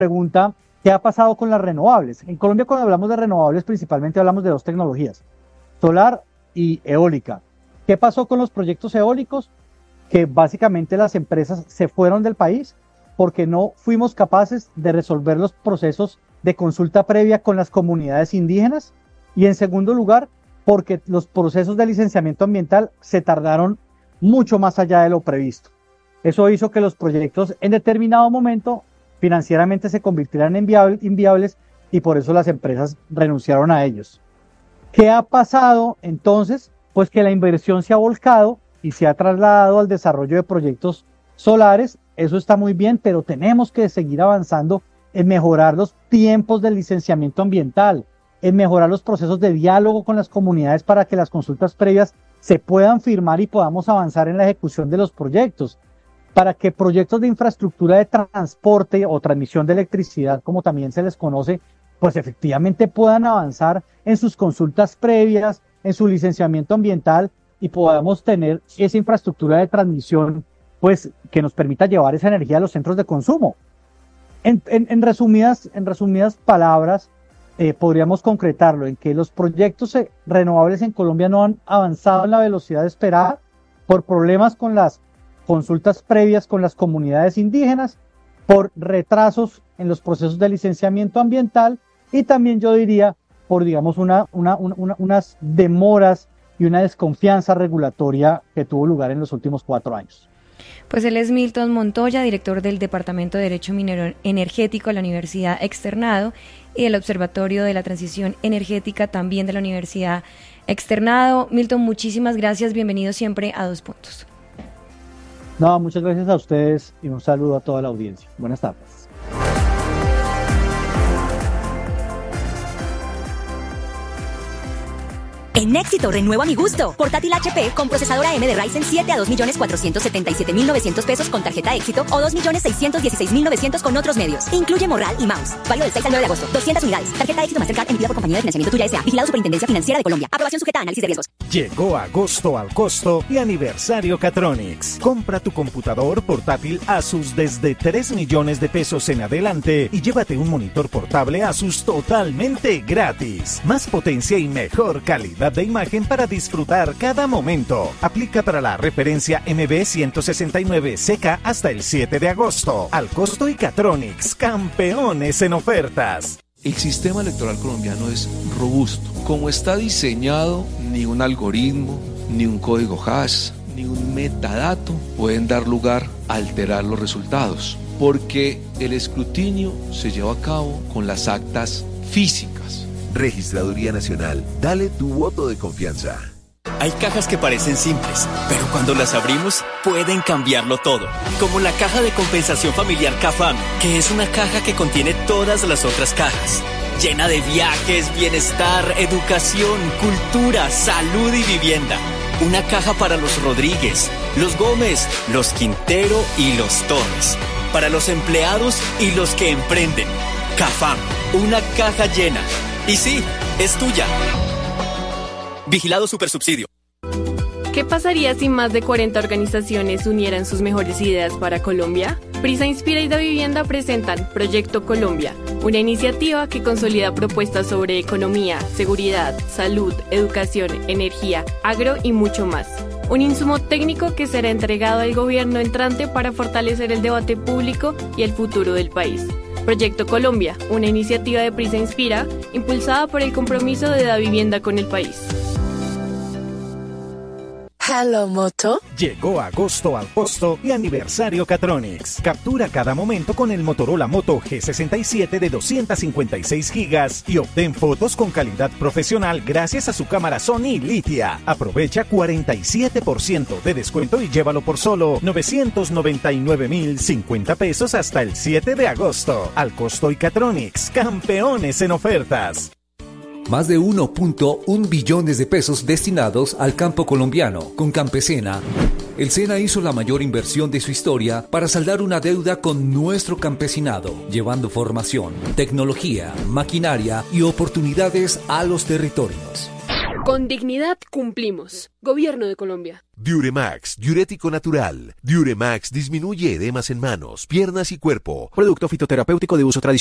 pregunta, ¿qué ha pasado con las renovables? En Colombia, cuando hablamos de renovables, principalmente hablamos de dos tecnologías, solar y eólica. ¿Qué pasó con los proyectos eólicos? Que básicamente las empresas se fueron del país porque no fuimos capaces de resolver los procesos de consulta previa con las comunidades indígenas, y en segundo lugar, porque los procesos de licenciamiento ambiental se tardaron mucho más allá de lo previsto. Eso hizo que los proyectos en determinado momento financieramente se convirtieran en inviables, y por eso las empresas renunciaron a ellos. ¿Qué ha pasado entonces? Pues que la inversión se ha volcado y se ha trasladado al desarrollo de proyectos solares. Eso está muy bien, pero tenemos que seguir avanzando en mejorar los tiempos del licenciamiento ambiental, en mejorar los procesos de diálogo con las comunidades para que las consultas previas se puedan firmar y podamos avanzar en la ejecución de los proyectos, para que proyectos de infraestructura de transporte o transmisión de electricidad, como también se les conoce, pues efectivamente puedan avanzar en sus consultas previas, en su licenciamiento ambiental, y podamos tener esa infraestructura de transmisión, pues que nos permita llevar esa energía a los centros de consumo. En resumidas palabras, podríamos concretarlo en que los proyectos renovables en Colombia no han avanzado en la velocidad esperada por problemas con las consultas previas con las comunidades indígenas, por retrasos en los procesos de licenciamiento ambiental, y también yo diría por, digamos, unas demoras y una desconfianza regulatoria que tuvo lugar en los últimos 4 años. Pues él es Milton Montoya, director del Departamento de Derecho Minero Energético de la Universidad Externado y del Observatorio de la Transición Energética también de la Universidad Externado. Milton, muchísimas gracias, bienvenido siempre a Dos Puntos. No, muchas gracias a ustedes y un saludo a toda la audiencia. Buenas tardes. En Éxito renuevo a mi gusto. Portátil HP con procesadora M de Ryzen 7 a 2.477.900 pesos con tarjeta Éxito o 2.616.900 con otros medios. Incluye morral y mouse. Válido del 6 al 9 de agosto. 200 unidades. Tarjeta Éxito Mastercard emitida por Compañía de Financiamiento Tuya S.A. Vigilado Superintendencia Financiera de Colombia. Aprobación sujeta a análisis de riesgos. Llegó agosto al costo y aniversario Catronics. Compra tu computador portátil Asus desde 3 millones de pesos en adelante y llévate un monitor portable Asus totalmente gratis. Más potencia y mejor calidad de imagen para disfrutar cada momento. Aplica para la referencia MB169CK hasta el 7 de agosto. Al costo y Catronics, campeones en ofertas. El sistema electoral colombiano es robusto. Como está diseñado, ni un algoritmo, ni un código hash, ni un metadato pueden dar lugar a alterar los resultados, porque el escrutinio se lleva a cabo con las actas físicas. Registraduría Nacional, dale tu voto de confianza. Hay cajas que parecen simples, pero cuando las abrimos pueden cambiarlo todo. Como la caja de compensación familiar CAFAM, que es una caja que contiene todas las otras cajas. Llena de viajes, bienestar, educación, cultura, salud y vivienda. Una caja para los Rodríguez, los Gómez, los Quintero y los Torres. Para los empleados y los que emprenden. CAFAM, una caja llena. Y sí, es tuya. Vigilado Supersubsidio. ¿Qué pasaría si más de 40 organizaciones unieran sus mejores ideas para Colombia? Prisa Inspira y Davivienda presentan Proyecto Colombia, una iniciativa que consolida propuestas sobre economía, seguridad, salud, educación, energía, agro y mucho más. Un insumo técnico que será entregado al gobierno entrante para fortalecer el debate público y el futuro del país. Proyecto Colombia, una iniciativa de Prisa Inspira, impulsada por el compromiso de Davivienda con el país. Hello Moto. Llegó agosto al costo y aniversario Catronics. Captura cada momento con el Motorola Moto G67 de 256 gigas y obtén fotos con calidad profesional gracias a su cámara Sony Litia. Aprovecha 47% de descuento y llévalo por solo 999.050 pesos hasta el 7 de agosto. Al costo y Catronics, campeones en ofertas. Más de 1.1 billones de pesos destinados al campo colombiano. Con Campesina, el SENA hizo la mayor inversión de su historia para saldar una deuda con nuestro campesinado, llevando formación, tecnología, maquinaria y oportunidades a los territorios. Con dignidad cumplimos. Gobierno de Colombia. Diuremax, diurético natural. Diuremax disminuye edemas en manos, piernas y cuerpo. Producto fitoterapéutico de uso tradicional.